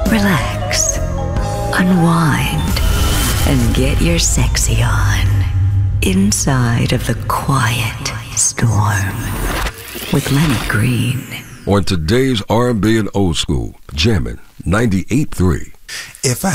relax, unwind, and get your sexy on inside of the quiet storm with Lenny Green. On today's R&B and old school, jamming 98.3. If I